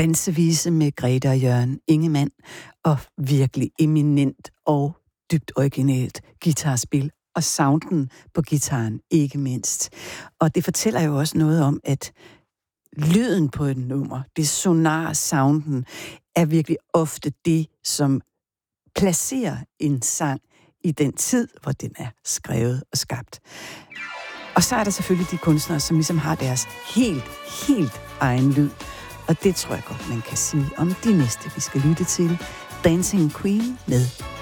dansevise med Grete og Jørgen Ingemann, og virkelig eminent og dybt originalt guitarspil, og sounden på gitaren ikke mindst. Og det fortæller jo også noget om, at lyden på et nummer, det sonar sounden, er virkelig ofte det, som placerer en sang i den tid, hvor den er skrevet og skabt. Og så er der selvfølgelig de kunstnere, som ligesom har deres helt egen lyd. Og det tror jeg godt, man kan sige om de næste, vi skal lytte til. Dancing Queen med